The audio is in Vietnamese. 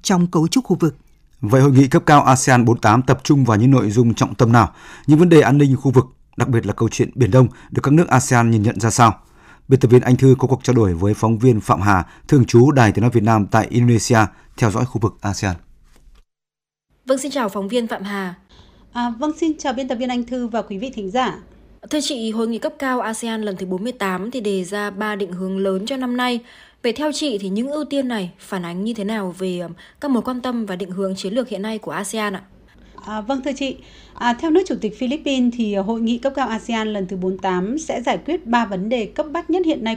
trong cấu trúc khu vực. Vậy hội nghị cấp cao ASEAN 48 tập trung vào những nội dung trọng tâm nào? Những vấn đề an ninh khu vực, đặc biệt là câu chuyện Biển Đông, được các nước ASEAN nhìn nhận ra sao? Biên tập viên Anh Thư có cuộc trao đổi với phóng viên Phạm Hà, thường trú Đài Tiếng nói Việt Nam tại Indonesia, theo dõi khu vực ASEAN. Vâng, xin chào phóng viên Phạm Hà. Vâng, xin chào biên tập viên Anh Thư và quý vị thính giả. Thưa chị, hội nghị cấp cao ASEAN lần thứ 48 thì đề ra 3 định hướng lớn cho năm nay. Vậy theo chị thì những ưu tiên này phản ánh như thế nào về các mối quan tâm và định hướng chiến lược hiện nay của ASEAN ạ? Vâng thưa chị, theo nước chủ tịch Philippines thì hội nghị cấp cao ASEAN lần thứ 48 sẽ giải quyết 3 vấn đề cấp bách nhất hiện nay